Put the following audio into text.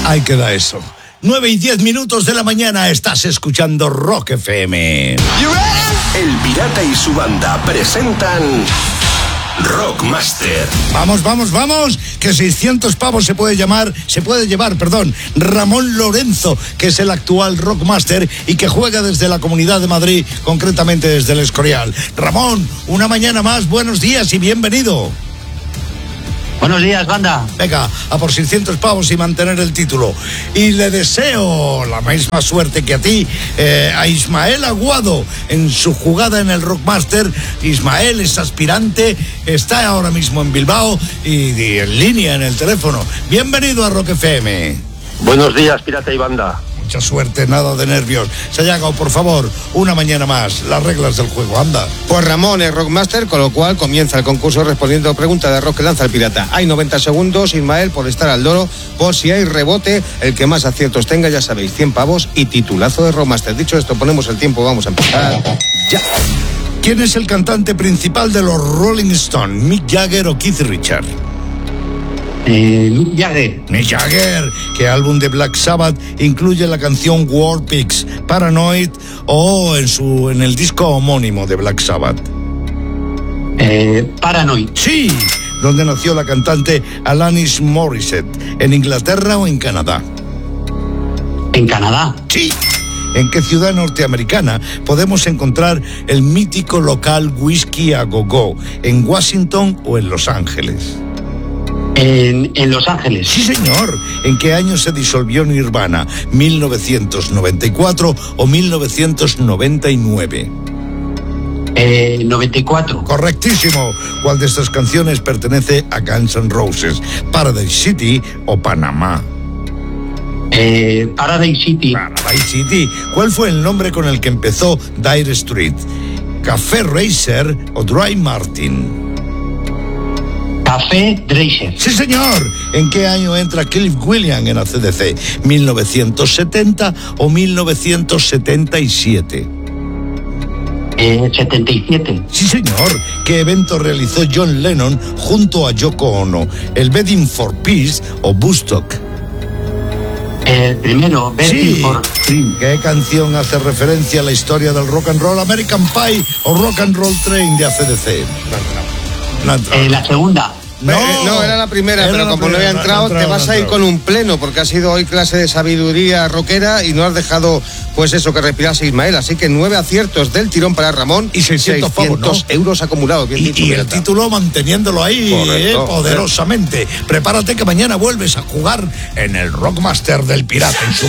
Ahí queda eso. 9:10 de la mañana, estás escuchando Rock FM. El Pirata y su banda presentan Rockmaster. Vamos, que 600 pavos se puede llevar, Ramón Lorenzo, que es el actual Rockmaster y que juega desde la Comunidad de Madrid, concretamente desde el Escorial. Ramón, una mañana más, buenos días y bienvenido. Buenos días, banda. Venga, a por 600 pavos y mantener el título. Y le deseo la misma suerte que a ti, a Ismael Aguado, en su jugada en el Rockmaster. Ismael es aspirante, está ahora mismo en Bilbao y en línea en el teléfono. Bienvenido a Rock FM. Buenos días, Pirata y banda. Mucha suerte, nada de nervios. Sayago, por favor, una mañana más. Las reglas del juego, anda. Pues Ramón es Rockmaster, con lo cual comienza el concurso respondiendo a preguntas de rock que lanza el pirata. Hay 90 segundos, Ismael, por estar al loro. Por si hay rebote, el que más aciertos tenga, ya sabéis, 100 pavos y titulazo de Rockmaster. Dicho esto, ponemos el tiempo, vamos a empezar ya. ¿Quién es el cantante principal de los Rolling Stones? ¿Mick Jagger o Keith Richards? Mick Jagger. Mick Jagger. ¿Qué álbum de Black Sabbath incluye la canción War Pigs, Paranoid o en el disco homónimo de Black Sabbath? Paranoid. Sí. ¿Dónde nació la cantante Alanis Morissette? ¿En Inglaterra o en Canadá? En Canadá. Sí. ¿En qué ciudad norteamericana podemos encontrar el mítico local Whisky a Go Go? ¿En Washington o en Los Ángeles? En Los Ángeles. Sí, señor. ¿En qué año se disolvió Nirvana? ¿1994 o 1999? 94. Correctísimo. ¿Cuál de estas canciones pertenece a Guns N' Roses? ¿Paradise City o Panamá? Paradise City. Paradise City. ¿Cuál fue el nombre con el que empezó Dire Street? ¿Café Racer o Dry Martin? Café Racer. Sí, señor. ¿En qué año entra Cliff Williams en AC/DC? ¿1970 o 1977? 77. Sí, señor. ¿Qué evento realizó John Lennon junto a Yoko Ono? ¿El Wedding for Peace o Woodstock? El primero, Betty for Dream. ¿Qué canción hace referencia a la historia del rock and roll? ¿American Pie o Rock and Roll Train de AC/DC? La segunda. No, era la primera, pero como no había entrado, te vas a ir con un pleno, porque ha sido hoy clase de sabiduría rockera y no has dejado, pues eso, que respirase Ismael. Así que 9 aciertos del tirón para Ramón y 600 pavos, ¿no? euros acumulados. Bien dicho, y el título manteniéndolo ahí poderosamente. Prepárate que mañana vuelves a jugar en el Rockmaster del Pirata.